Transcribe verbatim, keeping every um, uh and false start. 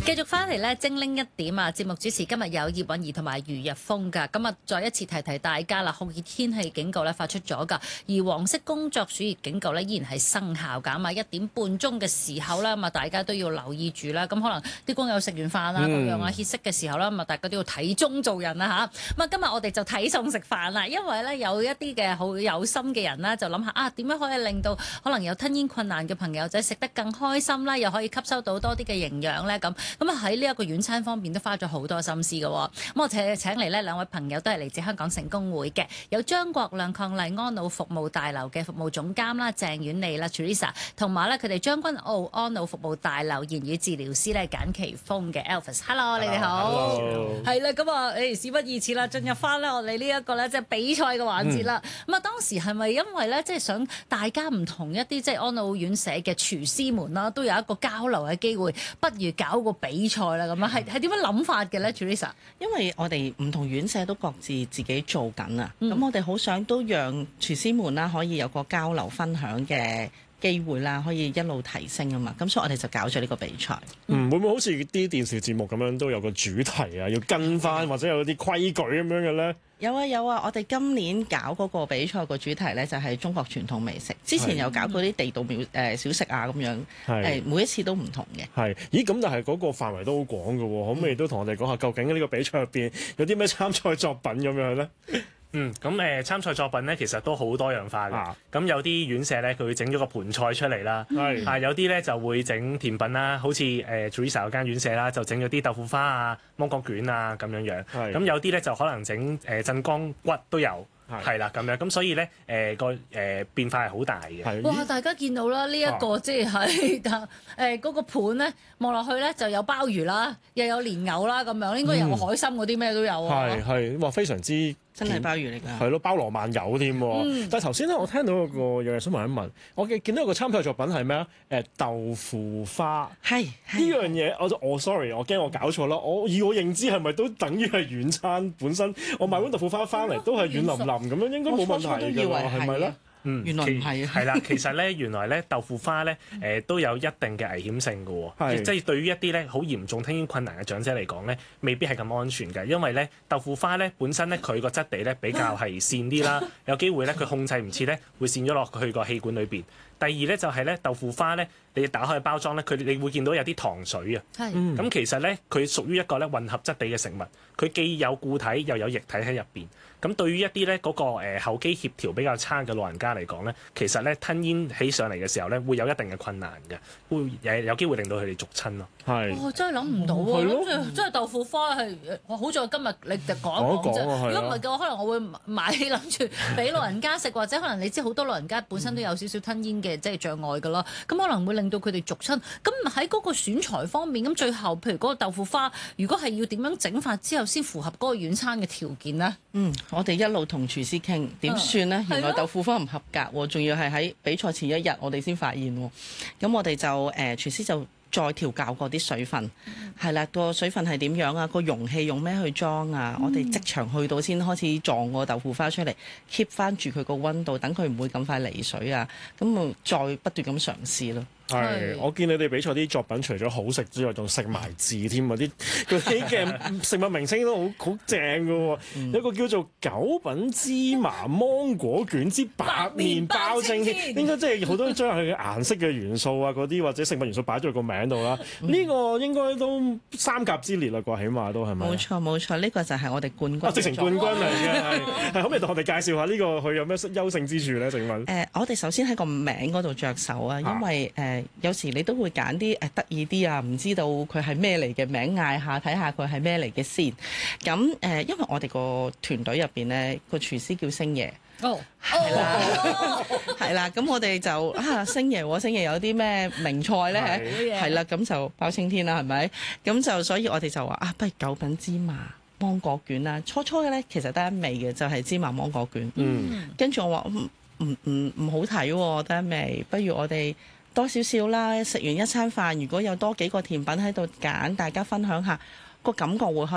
繼續翻嚟咧，精靈一點啊！節目主持今日有葉韻儀同埋余日峰噶。咁啊，再一次提提大家啦，酷熱天氣警告咧發出咗噶，而黃色工作暑熱警告咧依然係生效㗎嘛。一點半鐘嘅時候咧，咁啊大家都要留意住啦。咁可能啲工友食完飯啦咁、嗯、樣啊，歇息嘅時候啦，咁啊大家都要睇鐘做人啦吓，咁啊今日我哋就睇餸食飯啦，因為咧有一啲嘅好有心嘅人啦，就諗下啊點樣可以令到可能有吞嚥困難嘅朋友仔食得更開心啦，又可以吸收到多啲嘅營養咧咁。咁啊喺呢一個軟餐方面都花咗好多心思嘅。咁我請請嚟呢兩位朋友都係嚟自香港成功會嘅，有張國亮伉儷安老服務大樓嘅服務總監啦，鄭婉莉啦 Teresa， 同埋咧佢哋將軍澳安老服務大樓言語治療師咧簡奇峰嘅 Elvis。Hello， 你哋好。係啦，咁啊，誒事不宜遲啦，進入翻咧我哋呢一個咧即係比賽嘅環節啦。咁啊、嗯、當時係咪因為咧即係想大家唔同一啲即係安老院舍嘅廚師們啦，都有一個交流嘅機會，不如搞個比賽啦咁啊？係係點樣諗法嘅咧 Teresa？ 因為我哋唔同院舍都各自自己做緊啊，咁、嗯、我哋好想都讓廚師們啦可以有個交流分享嘅機會啦，可以一路提升啊嘛，咁所以我哋就搞咗呢個比賽。 嗯，會唔會好似啲電視節目咁樣都有個主題啊，要跟翻或者有啲規矩咁樣嘅咧？ 有啊有啊，我哋今年搞嗰個比賽個主題咧就係中國傳統美食，之前有搞過啲地道苗誒小食啊咁樣，誒每一次都唔同嘅。係， 咦咁但係嗰個範圍都好廣嘅喎，可唔可以都同我哋講下究竟呢個比賽入邊有啲咩參賽作品咁樣咧？ 嗯，咁誒、呃、參賽作品咧，其實都好多樣化嘅。咁、啊、有啲院舍咧，佢會整咗個盤菜出嚟啦。係、嗯，啊有啲咧就會整甜品啦，好似誒 Teresa 嗰間院舍啦，就整咗啲豆腐花啊、芒果卷啊咁樣樣。係，咁有啲咧就可能整誒鎮江骨都有。係啦，咁樣咁所以咧，誒個誒變化係好大嘅。 哇！大家見到啦，呢、這、一個即係誒嗰個盤咧，望落去咧就有鮑魚啦，又有蓮藕啦，咁樣應該有海參嗰啲咩都有啊。 係係，哇！非常之真係鮑魚嚟㗎。 係咯，包羅萬有添。嗯、但係頭先咧，我聽到個有嘢想問一問，我嘅見到個參賽作品係咩啊？誒豆腐花。係呢樣嘢，我我 sorry，我驚我搞錯啦。我以我認知係咪都等於係軟餐本身？我買碗豆腐花翻嚟都係軟腍腍。咁樣應該冇問題㗎喎，係咪咧？ 嗯，原來唔係係啦，其實咧，原來咧豆腐花咧，誒、呃、都有一定嘅危險性㗎喎，即係對於一啲咧好嚴重吞嚥困難嘅長者嚟講咧，未必係咁安全嘅，因為咧豆腐花咧本身咧佢個質地咧比較係跣啲啦，有機會咧佢控制唔切咧會跣咗落去個氣管裏邊。第二咧就係咧豆腐花咧，你打開包裝咧，佢你會見到有啲糖水啊。係，咁其實咧佢屬於一個咧混合質地嘅食物，佢既有固體又有液體喺入邊。咁對於一啲咧嗰個誒口肌協調比較差嘅老人家嚟講咧，其實咧吞嚥起上嚟嘅時候咧，會有一定嘅困難嘅，會誒有機會令到佢哋續親咯。係， 哇！真係諗唔到喎，諗住真係豆腐花係，好在今日你就講講啫。如果唔係嘅話，可能我會買諗住俾老人家食，或者可能你知好多老人家本身都有少少吞嚥嘅即係障礙㗎啦，咁可能會令到佢哋續親。咁喺嗰個選材方面，咁最後譬如嗰個豆腐花，如果係要點樣整法之後先符合嗰個軟餐嘅條件呢？ 嗯，我哋一路同廚師傾點算呢？原來豆腐花唔合格喎，仲要係喺比賽前一日我哋先發現喎。咁我哋就誒、呃、廚師就再調校過啲水分，係啦，個水分係點樣啊？個容器用咩去裝啊？嗯、我哋即場去到先開始撞個豆腐花出嚟 keep 翻住佢個溫度，等佢唔會咁快離水啊。咁啊，再不斷咁嘗試咯。 係，我見你哋比賽啲作品除咗好食之外，仲食埋字添啊！啲嗰啲嘅食物名稱都好好正㗎喎，嗯、有個叫做九品芝麻芒果卷之白麵包青天，應該即係好多將佢嘅顏色嘅元素啊，嗰啲或者食物元素擺咗喺個名度啦。呢、嗯、個應該都三甲之列啦啩，起碼都係咪？ 冇錯冇錯，呢、呢個就係我哋冠軍。 啊，直情冠軍嚟嘅係，係可唔可以同我哋介紹下呢個佢有咩優勝之處咧？請問？誒、 呃，我哋首先喺個名嗰度着手啊，因為誒。呃有時你都會揀啲誒得意啲啊，唔知道佢係咩嚟嘅名，嗌下睇下佢係咩嚟嘅先。咁誒、呃，因為我哋個團隊入邊咧，個廚師叫星爺。哦，係啦，係啦。咁我哋就啊，星爺喎，星爺有啲咩名菜咧？係啦，咁就包青天啦，係咪？咁就所以我哋就話啊，不如九品芝麻芒果卷啦。初初嘅咧，其實得一味嘅，就係芝麻芒果卷。嗯。跟住我話唔唔唔唔好睇喎，得一味，不如我哋多少少啦，食完一餐飯，如果有多幾個甜品喺度揀，大家分享下個感覺會